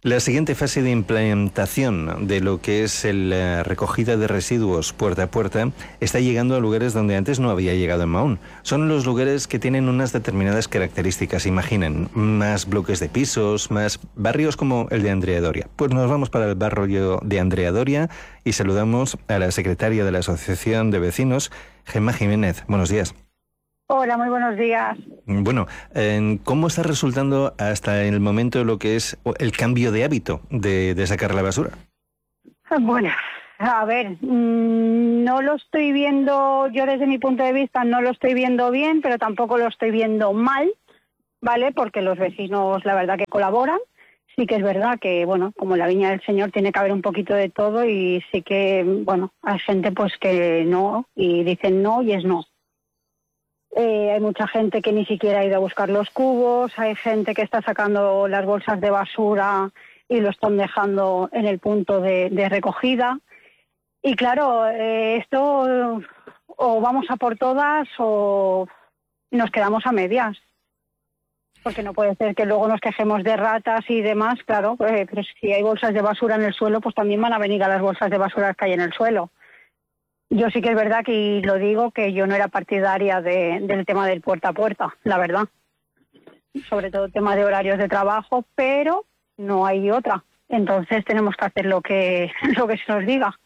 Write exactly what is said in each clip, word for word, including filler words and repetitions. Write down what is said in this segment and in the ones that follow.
La siguiente fase de implementación de lo que es la recogida de residuos puerta a puerta está llegando a lugares donde antes no había llegado en Mahón. Son los lugares que tienen unas determinadas características. Imaginen, más bloques de pisos, más barrios como el de Andrea Doria. Pues nos vamos para el barrio de Andrea Doria y saludamos a la secretaria de la Asociación de Vecinos, Gemma Jiménez. Buenos días. Hola, muy buenos días. Bueno, ¿cómo está resultando hasta el momento lo que es el cambio de hábito de, de sacar la basura? Bueno, a ver, no lo estoy viendo, yo desde mi punto de vista no lo estoy viendo bien, pero tampoco lo estoy viendo mal, ¿vale? Porque los vecinos, la verdad que colaboran. Sí que es verdad que, bueno, como en la Viña del Señor tiene que haber un poquito de todo y sí que, bueno, hay gente pues que no y dicen no y es no. Eh, hay mucha gente que ni siquiera ha ido a buscar los cubos, hay gente que está sacando las bolsas de basura y lo están dejando en el punto de, de recogida. Y claro, eh, esto o vamos a por todas o nos quedamos a medias. Porque no puede ser que luego nos quejemos de ratas y demás, claro, eh, pero si hay bolsas de basura en el suelo, pues también van a venir a las bolsas de basura que hay en el suelo. Yo sí que es verdad que y lo digo que yo no era partidaria de, del tema del puerta a puerta, la verdad. Sobre todo el tema de horarios de trabajo, pero no hay otra. Entonces tenemos que hacer lo que, lo que se nos diga.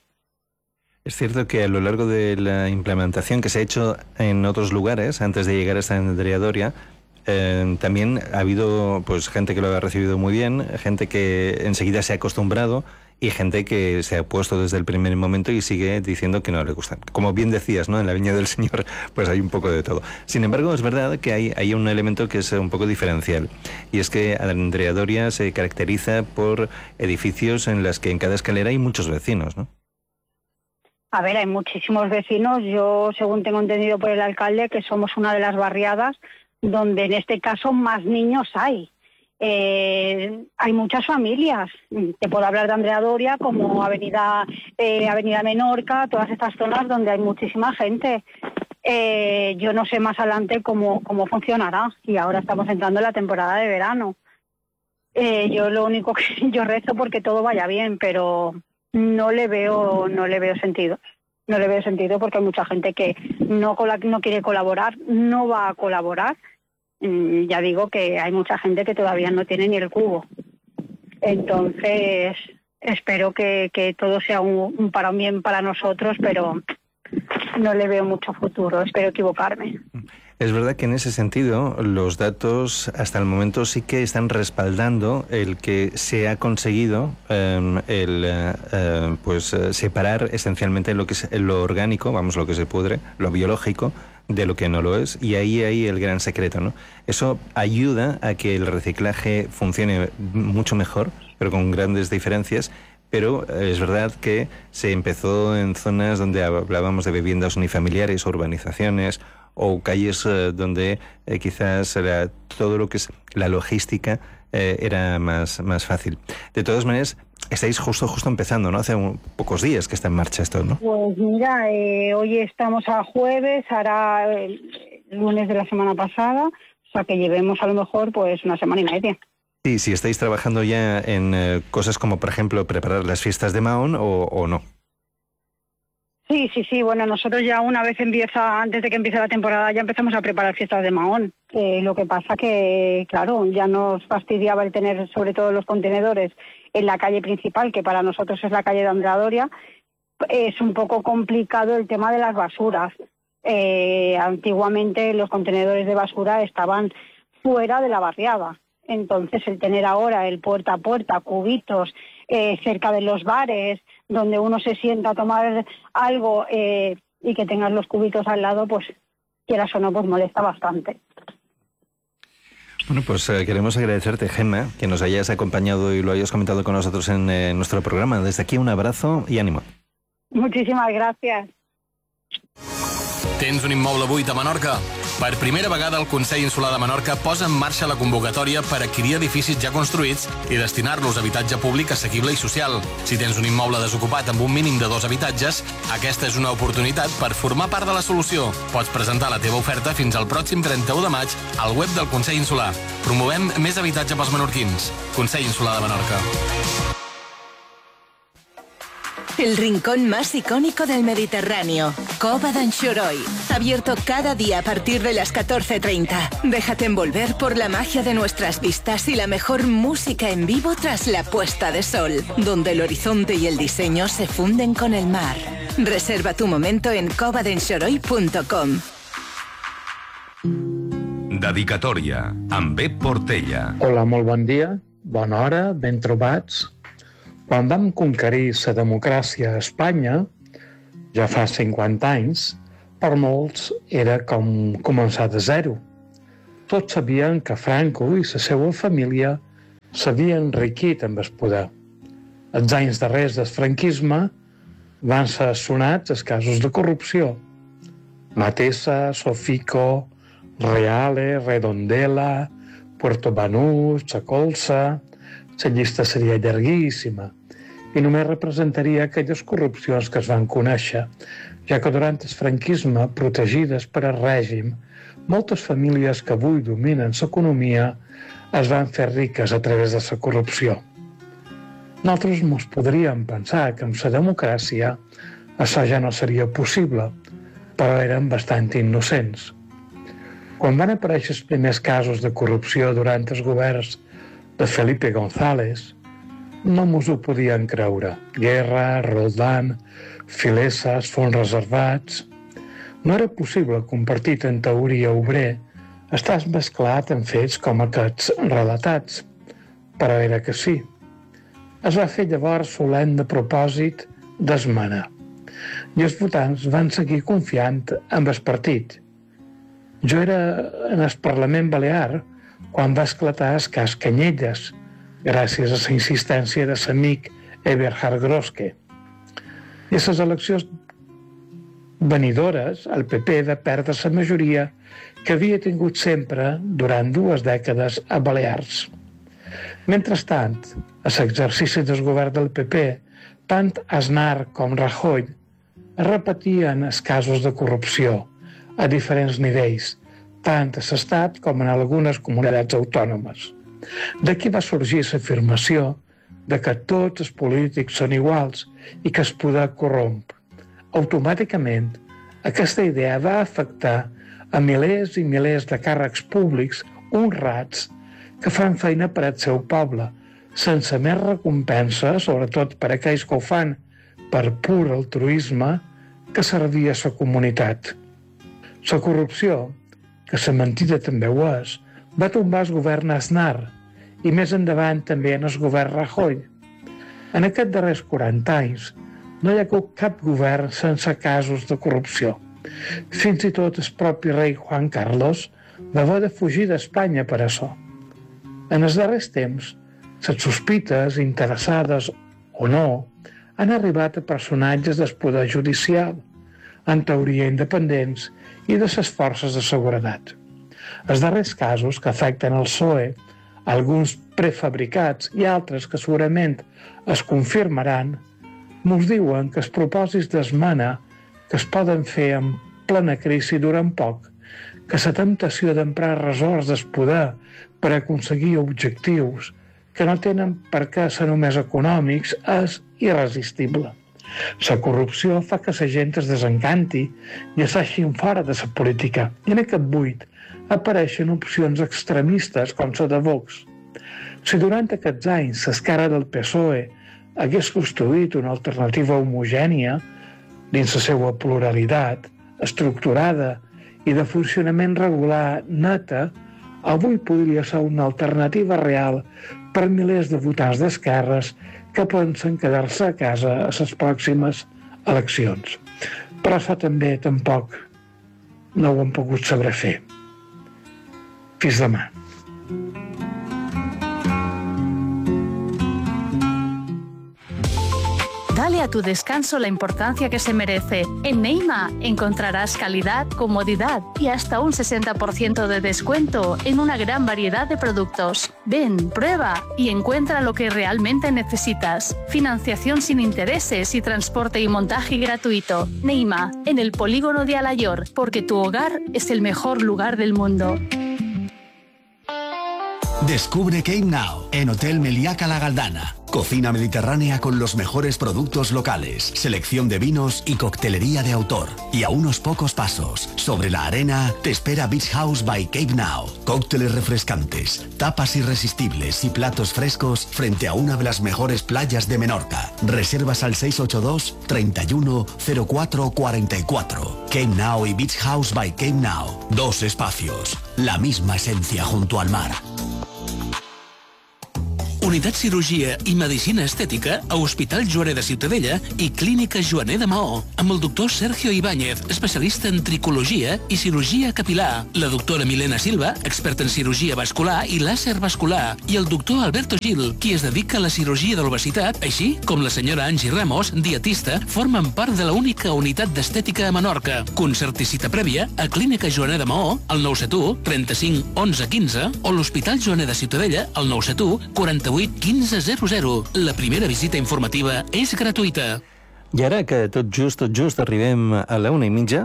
Es cierto que a lo largo de la implementación que se ha hecho en otros lugares, antes de llegar a esta Andrea Doria, eh, también ha habido pues gente que lo ha recibido muy bien, gente que enseguida se ha acostumbrado, y gente que se ha puesto desde el primer momento y sigue diciendo que no le gusta. Como bien decías, ¿no? En la Viña del Señor, pues hay un poco de todo. Sin embargo, es verdad que hay, hay un elemento que es un poco diferencial. Y es que Andrea Doria se caracteriza por edificios en los que en cada escalera hay muchos vecinos, ¿no? A ver, hay muchísimos vecinos. Yo, según tengo entendido por el alcalde, que somos una de las barriadas donde en este caso más niños hay. Eh, hay muchas familias. Te puedo hablar de Andrea Doria como Avenida eh, Avenida Menorca, todas estas zonas donde hay muchísima gente. Eh, yo no sé más adelante cómo, cómo funcionará y ahora estamos entrando en la temporada de verano. Eh, yo lo único que yo rezo porque todo vaya bien, pero no le veo no le veo sentido. No le veo sentido porque hay mucha gente que no, no quiere colaborar, no va a colaborar. Ya digo que hay mucha gente que todavía no tiene ni el cubo. Entonces, espero que, que todo sea un, un para un bien para nosotros, pero no le veo mucho futuro. Espero equivocarme. Es verdad que en ese sentido los datos hasta el momento sí que están respaldando el que se ha conseguido eh, el eh, pues eh, separar esencialmente lo que es lo orgánico, vamos, lo que se pudre, lo biológico, de lo que no lo es, y ahí hay el gran secreto, ¿no? Eso ayuda a que el reciclaje funcione mucho mejor, pero con grandes diferencias. Pero es verdad que se empezó en zonas donde hablábamos de viviendas unifamiliares, urbanizaciones o calles eh, donde eh, quizás era todo lo que es la logística eh, era más, más fácil. De todas maneras, estáis justo justo empezando, ¿no? Hace un, pocos días que está en marcha esto, ¿no? Pues mira, eh, hoy estamos a jueves, hará el lunes de la semana pasada, o sea que llevemos a lo mejor pues una semana y media. Sí, si estáis trabajando ya en eh, cosas como, por ejemplo, preparar las fiestas de Mahón o, o no. Sí, sí, sí. Bueno, nosotros ya una vez empieza, antes de que empiece la temporada, ya empezamos a preparar fiestas de Mahón. Eh, lo que pasa que, claro, ya nos fastidiaba el tener sobre todo los contenedores en la calle principal, que para nosotros es la calle de Andrea Doria. Es un poco complicado el tema de las basuras. Eh, antiguamente los contenedores de basura estaban fuera de la barriada. Entonces, el tener ahora el puerta a puerta, cubitos, eh, cerca de los bares, donde uno se sienta a tomar algo eh, y que tengas los cubitos al lado, pues quieras o no, pues molesta bastante. Bueno, pues eh, queremos agradecerte, Gemma, que nos hayas acompañado y lo hayas comentado con nosotros en eh, nuestro programa. Desde aquí un abrazo y ánimo. Muchísimas gracias. Tens un immoble buit a Menorca? Per primera vegada, el Consell Insular de Menorca posa en marxa la convocatòria per adquirir edificis ja construïts i destinar-los a habitatge públic assequible i social. Si tens un immoble desocupat amb un mínim de dos habitatges, aquesta és una oportunitat per formar part de la solució. Pots presentar la teva oferta fins al pròxim trenta-u de maig al web del Consell Insular. Promovem més habitatge pels menorquins. Consell Insular de Menorca. El rincón más icónico del Mediterráneo, Cova d'en Xoroi. Abierto cada día a partir de las catorce treinta. Déjate envolver por la magia de nuestras vistas y la mejor música en vivo tras la puesta de sol, donde el horizonte y el diseño se funden con el mar. Reserva tu momento en cova d'en xoroi punt com. Dedicatòria, amb Pep Portella. Hola, molt bon dia, bona hora, ben trobats. Quan vam conquerir la democràcia a Espanya, ja fa cinquanta anys, per molts era com començar de zero. Tots sabien que Franco i la seva família s'havien enriquit amb el poder. Els anys darrers del franquisme van ser sonats els casos de corrupció. Matesa, Sofico, Reale, Redondela, Puerto Banús, Chacolsa... La llista seria llarguíssima i només representaria aquelles corrupcions que es van conèixer, ja que durant el franquisme, protegides per al règim, moltes famílies que avui dominen l'economia es van fer riques a través de la corrupció. Nosaltres mos podríem pensar que amb la democràcia això ja no seria possible, però eren bastant innocents. Quan van aparèixer els primers casos de corrupció durant els governs de Felipe González, no mos ho podien creure. Guerra, Roldán, Fileses, fons reservats... No era possible que un partit en teoria obrer estàs mesclat en fets com aquests relatats, però era que sí. Es va fer llavors solent de propòsit d'esmena, i els votants van seguir confiant en el partit. Jo era en el Parlament Balear quan va esclatar el cas Canyelles, gràcies a la insistència de l'amic Eberhard Groske. I a les eleccions venidores, el P P va perdre la majoria que havia tingut sempre durant dues dècades a Balears. Mentrestant, a l'exercici del govern del P P, tant Aznar com Rajoy es repetien els casos de corrupció a diferents nivells, tant a l'Estat com en algunes comunitats autònomes. D'aquí va sorgir l'afirmació de que tots els polítics són iguals i que es poder corromp. Automàticament, aquesta idea va afectar a milers i milers de càrrecs públics honrats que fan feina per al seu poble, sense més recompensa, sobretot per a aquells que ho fan per pur altruisme, que servia a la comunitat. La corrupció, que la mentida també ho és, va tombar el govern Aznar i més endavant també en el govern Rajoy. En aquests darrers quaranta anys no hi ha hagut cap govern sense casos de corrupció. Fins i tot el propi rei Juan Carlos va haver de fugir d'Espanya per això. En els darrers temps, les sospites, interessades o no, han arribat a personatges del poder judicial, en teoria independents, i de les forces de seguretat. Els darrers casos que afecten el P S O E, alguns prefabricats i altres que segurament es confirmaran, mos diuen que els propòsits d'esmena que es poden fer en plena crisi duren poc, que la temptació d'emprar ressorts del poder per aconseguir objectius que no tenen per què ser només econòmics és irresistible. La corrupció fa que la gent es desencanti i es deixin fora de la política, i en aquest buit apareixen opcions extremistes com la de Vox. Si durant aquests anys l'esquerra del P S O E hagués construït una alternativa homogènia dins la seva pluralitat, estructurada i de funcionament regular neta, avui podria ser una alternativa real per milers de votants d'esquerres que pensen quedar-se a casa a les pròximes eleccions. Però això també tampoc no ho han pogut saber fer. Fins demà. Da Dale a tu descanso la importancia que se merece. En Neima encontrarás calidad, comodidad y hasta un sesenta por ciento de descuento en una gran variedad de productos. Ven, prueba y encuentra lo que realmente necesitas. Financiación sin intereses y transporte y montaje gratuito. Neima, en el polígono de Alayor, porque tu hogar es el mejor lugar del mundo. Descubre Cape Now en Hotel Meliaca La Galdana. Cocina mediterránea con los mejores productos locales, selección de vinos y coctelería de autor. Y a unos pocos pasos, sobre la arena, te espera Beach House by Cape Now. Cócteles refrescantes, tapas irresistibles y platos frescos frente a una de las mejores playas de Menorca. Reservas al seis ocho dos, treinta y uno, cero cuatro cuarenta y cuatro. Cape Now y Beach House by Cape Now. Dos espacios, la misma esencia junto al mar. Unitat Cirurgia i Medicina Estètica a Hospital Joaner de Ciutadella i Clínica Joaner de Maó, amb el doctor Sergio Ibáñez, especialista en tricologia i cirurgia capilar, la doctora Milena Silva, experta en cirurgia vascular i làser vascular, i el doctor Alberto Gil, qui es dedica a la cirurgia de l'obesitat, així com la senyora Angie Ramos, dietista, formen part de l'única unitat d'estètica a Menorca. Concert i cita prèvia a Clínica Joaner de Maó, al nou set u, trenta-cinc, onze, quinze, o l'Hospital Joaner de Ciutadella, al nou set u, quaranta-vuit, quinze zero zero. La primera visita informativa és gratuïta. I ara que tot just, tot just arribem a la una i mitja,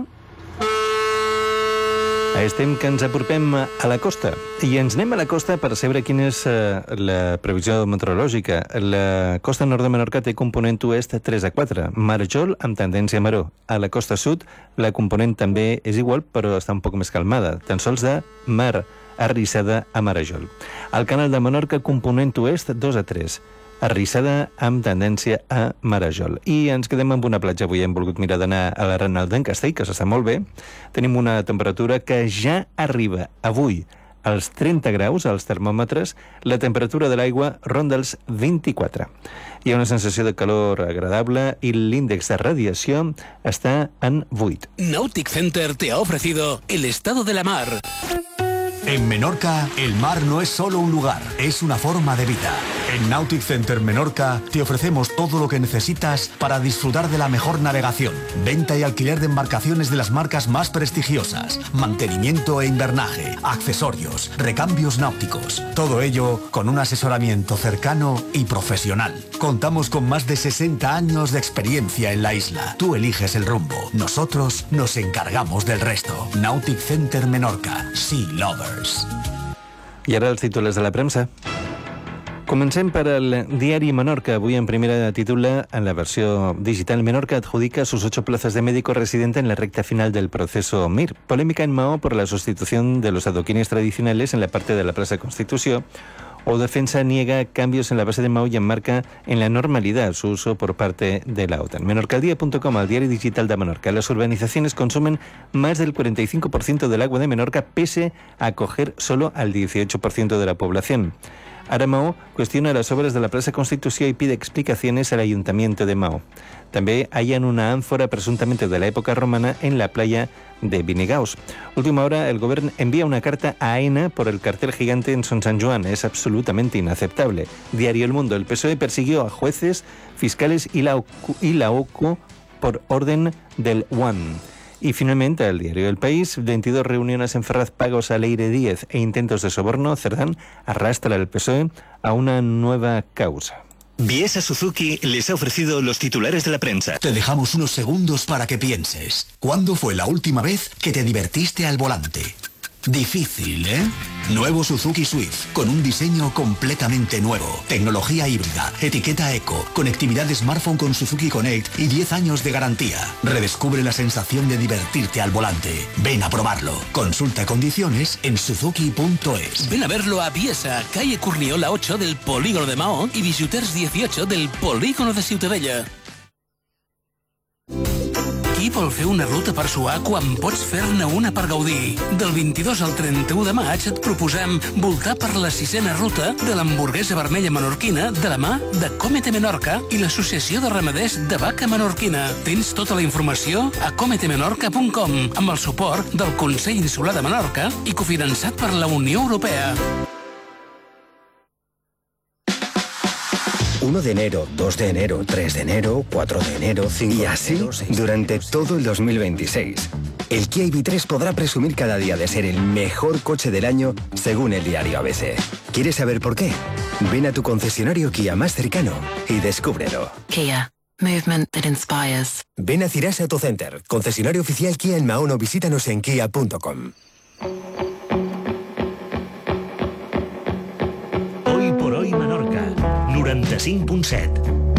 estem que ens apropem a la costa. I ens anem a la costa per saber quina és uh, la previsió meteorològica. La costa nord de Menorca té component oest tres a quatre, marjol amb tendència a maró. A la costa sud la component també és igual, però està un poc més calmada, tan sols de mar arrissada a marejol. Al canal de Menorca, component oest dos a tres, arrissada amb tendència a marejol. I ens quedem amb una platja. Avui hem volgut mirar d'anar a la Renal d'en Castell, que s'està molt bé. Tenim una temperatura que ja arriba avui als trenta graus als termòmetres. La temperatura de l'aigua ronda els vint-i-quatre. Hi ha una sensació de calor agradable i l'índex de radiació està en vuit. Nautic Center te ha ofrecido el estado de la mar. En Menorca, el mar no es solo un lugar, es una forma de vida. En Nautic Center Menorca te ofrecemos todo lo que necesitas para disfrutar de la mejor navegación, venta y alquiler de embarcaciones de las marcas más prestigiosas, mantenimiento e invernaje, accesorios, recambios náuticos. Todo ello con un asesoramiento cercano y profesional. Contamos con más de sesenta años de experiencia en la isla. Tú eliges el rumbo, nosotros nos encargamos del resto. Nautic Center Menorca, Sea Lovers. I ara els titulars de la premsa. Comencem per el diari Menorca. Avui en primera titula, en la versión digital, Menorca adjudica sus ocho plazas de médico residente en la recta final del proceso M I R. Polémica en Maó por la sustitución de los adoquines tradicionales en la parte de la Plaza Constitución. O Defensa niega cambios en la base de Maó y enmarca en la normalidad su uso por parte de la OTAN. Menorcaldía punto com, el diario digital de Menorca. Las urbanizaciones consumen más del cuarenta y cinco por ciento del agua de Menorca, pese a acoger solo al dieciocho por ciento de la población. Ara Maó cuestiona las obras de la Plaza Constitución y pide explicaciones al Ayuntamiento de Maó. També hallan una ánfora presuntamente de la época romana en la playa de Vinegaus. Última hora, el gobierno envía una carta a AENA por el cartel gigante en Son San Joan. Es absolutamente inaceptable. Diario El Mundo. El P S O E persiguió a jueces, fiscales y la, y la O C U por orden del U A M. Y finalmente, el diario El País, veintidós reuniones en Ferraz, pagos a Leire Díez e intentos de soborno. Cerdán arrastra al P S O E a una nueva causa. Biesa Suzuki les ha ofrecido los titulares de la prensa. Te dejamos unos segundos para que pienses. ¿Cuándo fue la última vez que te divertiste al volante? Difícil, ¿eh? Nuevo Suzuki Swift, con un diseño completamente nuevo. Tecnología híbrida, etiqueta eco, conectividad de smartphone con Suzuki Connect y diez años de garantía. Redescubre la sensación de divertirte al volante. Ven a probarlo. Consulta condiciones en suzuki punto es. Ven a verlo a Biesa, calle Corniola ocho del Polígono de Maó y Visiters dieciocho del Polígono de Ciutadella. Qui vol fer una ruta per suar quan pots fer-ne una per gaudir? Del vint-i-dos al trenta-u de maig et proposem voltar per la sisena ruta de l'hamburguesa vermella menorquina de la mà de Cómete Menorca i l'Associació de Ramaders de Vaca Menorquina. Tens tota la informació a cómete menorca punt com amb el suport del Consell Insular de Menorca i cofinançat per la Unió Europea. uno de enero, dos de enero, tres de enero, cuatro de enero, cinco y así de enero, seis durante todo el dos mil veintiséis. El Kia I V tres podrá presumir cada día de ser el mejor coche del año según el diario A B C. ¿Quieres saber por qué? Ven a tu concesionario Kia más cercano y descúbrelo. Kia. Movement that inspires. Ven a Cirasa Autocenter, concesionario oficial Kia en Mahón o visítanos en kia punto com. Hoy por hoy Menorca, noranta-cinc punt set.